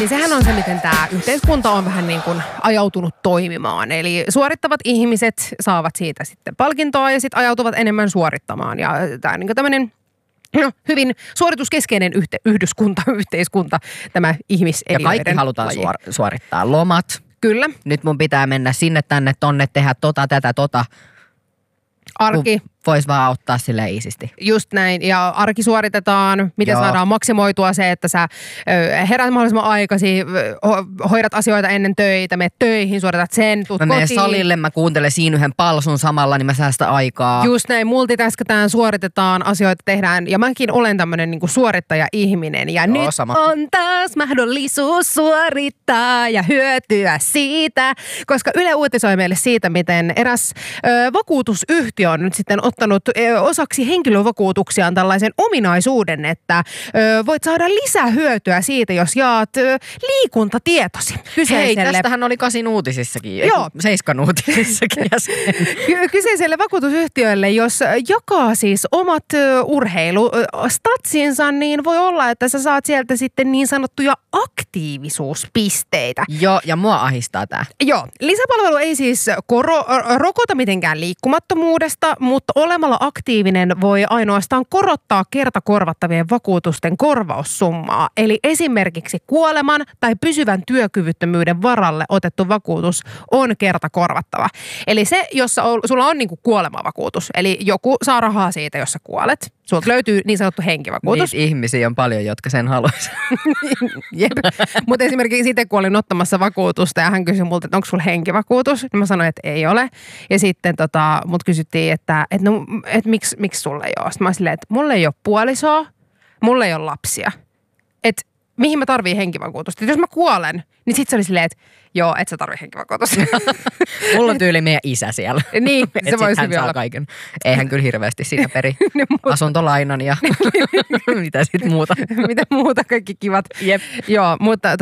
Niin sehän on se, miten tämä yhteiskunta on vähän niin kuin ajautunut toimimaan. Eli suorittavat ihmiset saavat siitä sitten palkintoa ja sitten ajautuvat enemmän suorittamaan. Ja tämä on niin kuin tämmöinen hyvin suorituskeskeinen yhteiskunta, tämä ihmiseliöiden ja kaikki halutaan suorittaa. Lomat. Kyllä. Nyt mun pitää mennä sinne, tänne, tonne, tehdä tätä. Arki. Voisi vaan ottaa silleen iisisti. Just näin. Ja arki suoritetaan. Miten saadaan maksimoitua se, että sä herät mahdollisimman aikaisin, hoidat asioita ennen töitä, menet töihin, suoritat sen, tuut kotiin. Mä menen salille, mä kuuntelen siinä yhden palsun samalla, niin mä säästän aikaa. Just näin. Multitaskataan, suoritetaan, asioita tehdään. Ja mäkin olen tämmöinen niinku suorittaja-ihminen. Ja nyt on taas mahdollisuus suorittaa ja hyötyä siitä. Koska Yle uutisoi meille siitä, miten eräs vakuutusyhtiö on nyt sitten ottanut osaksi henkilövakuutuksiaan tällaisen ominaisuuden, että voit saada lisähyötyä siitä, jos jaat liikuntatietosi kyseiselle. Hei, tästähän oli 8 uutisissakin, joo. 7 uutisissakin. Kyseiselle vakuutusyhtiölle, jos jakaa siis omat urheilustatsinsa, niin voi olla, että sä saat sieltä sitten niin sanottuja aktiivisuuspisteitä. Joo, ja mua ahistaa tää. Joo, lisäpalvelu ei siis rokota mitenkään liikkumattomuudesta, mutta olemalla aktiivinen voi ainoastaan korottaa kertakorvattavien vakuutusten korvaussummaa. Eli esimerkiksi kuoleman tai pysyvän työkyvyttömyyden varalle otettu vakuutus on kertakorvattava. Eli se, jos sulla on niinku kuolemavakuutus, eli joku saa rahaa siitä, jos sä kuolet. Sulta löytyy niin sanottu henkivakuutus. Niitä ihmisiä on paljon, jotka sen haluaisivat. Jep. Mutta esimerkiksi itse kun olin ottamassa vakuutusta ja hän kysyi multa, että onko sulla henkivakuutus? Niin mä sanoin, että ei ole. Ja sitten mut kysyttiin, että miksi sulla ei ole? Sitten mä silleen, että mulla ei ole puolisoa, mulla ei ole lapsia. Että mihin mä tarviin henkivakuutusta? Jos mä kuolen, niin sit se oli silleen, että joo, et sä tarvii henkivakuutusta. Mulla on tyyli meidän isä siellä. Niin, se voisi hyvin olla. Kaiken. Eihän kyllä hirveästi siitä peri asuntolainan ja mitä sit muuta. Mitä muuta, kaikki kivat. Jep. Joo,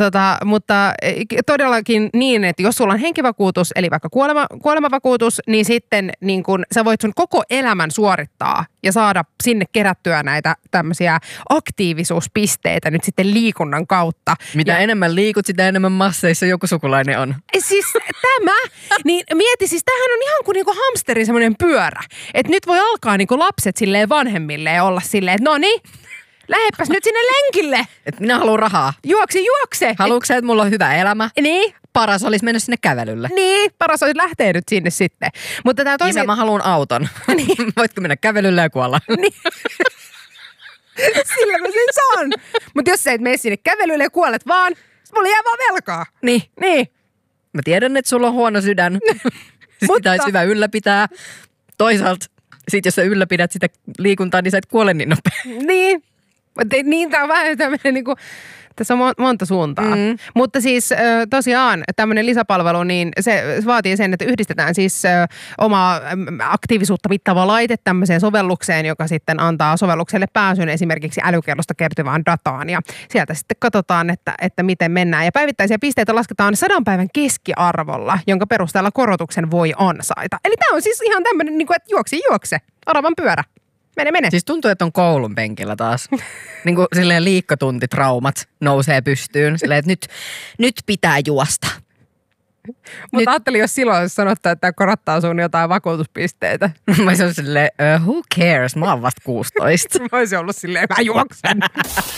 mutta todellakin niin, että jos sulla on henkivakuutus, eli vaikka kuolemavakuutus, niin sitten niin kun, sä voit sun koko elämän suorittaa ja saada sinne kerättyä näitä tämmöisiä aktiivisuuspisteitä nyt sitten liikunnan kautta. Mitä enemmän liikut, sitä enemmän masseissa joku sukulainen on. Siis tämä, niin mieti, siis tämähän on ihan kuin niinku hamsterin semmoinen pyörä. Että nyt voi alkaa niinku lapset silleen vanhemmille olla silleen, että no niin, lähepäs nyt sinne lenkille. Että minä haluan rahaa. Juokse. Haluatko sä, että mulla on hyvä elämä? Niin. Paras olisi mennä sinne kävelylle. Niin, paras olisi lähteä nyt sinne sitten. Mutta tämä Isä, mä haluan auton. Niin. Voitko mennä kävelylle ja kuolla? Niin. Sillä mä sen saan. Mutta jos sä et mene sinne kävelylle ja kuolet vaan, mulla jää vaan velkaa. Niin. Mä tiedän, että sulla on huono sydän. Sitä olisi hyvä ylläpitää. Toisaalta, sit jos sä ylläpidät sitä liikuntaa, niin sä et kuole niin nopeasti. Niin. Niin, tää on vähän tämmöinen niinku, tässä on monta suuntaa. Mutta siis tosiaan tämmöinen lisäpalvelu, niin se vaatii sen, että yhdistetään siis oma aktiivisuutta mittava laite tämmöiseen sovellukseen, joka sitten antaa sovellukselle pääsyn esimerkiksi älykellosta kertyvään dataan. Ja sieltä sitten katsotaan, että miten mennään. Ja päivittäisiä pisteitä lasketaan 100 päivän keskiarvolla, jonka perusteella korotuksen voi ansaita. Eli tämä on siis ihan tämmöinen, niin kuin, että juokse, oravan pyörä. Mene. Siis tuntuu, että on koulun penkillä taas. Niin kuin silleen liikkatuntitraumat nousee pystyyn. Silleen, että nyt pitää juosta. Mutta ajattelin, jos silloin olisi sanottu, että tämä korottaa sun jotain vakuutuspisteitä. Mä olisin silleen, who cares? Mä oon vasta 16. Mä olisin ollut silleen, mä juoksen.